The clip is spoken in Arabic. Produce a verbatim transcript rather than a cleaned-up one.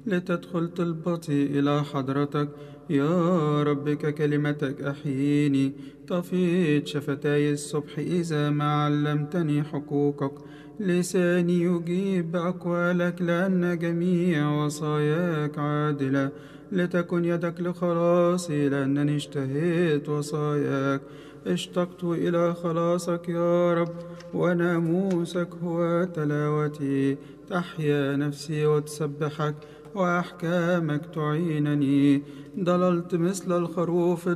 لتدخل طلبتي إلى حضرتك. يا رب ككلمتك أحييني، تفيض شفتاي الصبح إذا ما علمتني حقوقك. لساني يجيب بأقوالك لأن جميع وصاياك عادلة. لتكن يدك لخلاصي لأنني اشتهيت وصاياك. اشتقت إلى خلاصك يا رب، وناموسك هو تلاوتي. تحيا نفسي وتسبحك، وأحكامك تعينني. ضللت مثل الخروف